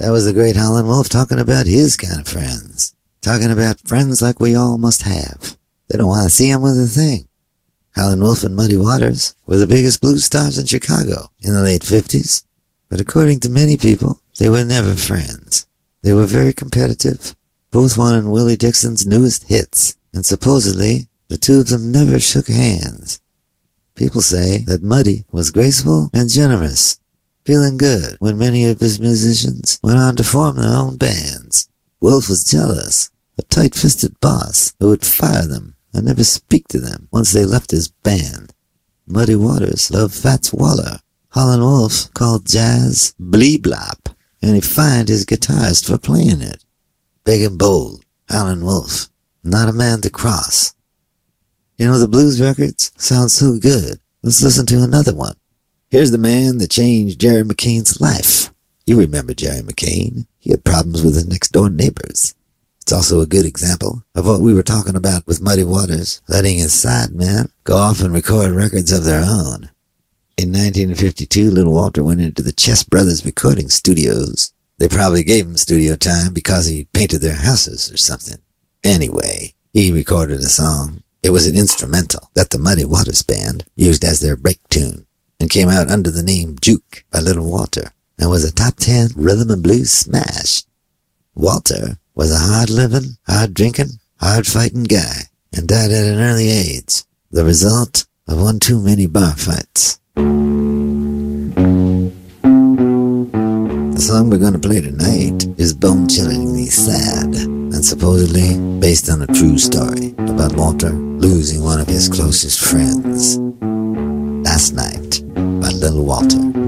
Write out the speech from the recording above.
That was the great Howlin' Wolf talking about his kind of friends. Talking about friends like we all must have. They don't want to see him with a thing. Howlin' Wolf and Muddy Waters were the biggest blues stars in Chicago in the late 50s. But according to many people, they were never friends. They were very competitive, both wanting Willie Dixon's newest hits, and supposedly the two of them never shook hands. People say that Muddy was graceful and generous, feeling good when many of his musicians went on to form their own bands. Wolf was jealous, a tight-fisted boss who would fire them and never speak to them once they left his band. Muddy Waters loved Fats Waller. Howlin' Wolf called jazz bleeblop, and he fined his guitarist for playing it. Big and bold, Howlin' Wolf, not a man to cross. You know, the blues records sound so good. Let's listen to another one. Here's the man that changed Jerry McCain's life. You remember Jerry McCain. He had problems with his next-door neighbors. It's also a good example of what we were talking about with Muddy Waters, letting his sidemen go off and record records of their own. In 1952, Little Walter went into the Chess Brothers recording studios. They probably gave him studio time because he painted their houses or something. Anyway, he recorded a song. It was an instrumental that the Muddy Waters Band used as their break tune, and came out under the name Juke by Little Walter, and was a top 10 rhythm and blues smash. Walter was a hard-living, hard-drinking, hard-fighting guy, and died at an early age, the result of one too many bar fights. The song we're going to play tonight is bone-chillingly sad, and supposedly based on a true story about Walter losing one of his closest friends. Last Night by Little Walter.